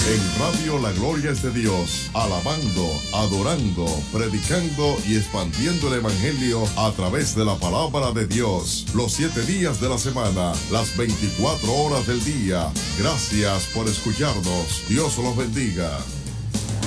En Radio La Gloria es de Dios, alabando, adorando, predicando y expandiendo el Evangelio a través de la palabra de Dios. Los 7 días de la semana, las 24 horas del día. Gracias por escucharnos. Dios los bendiga.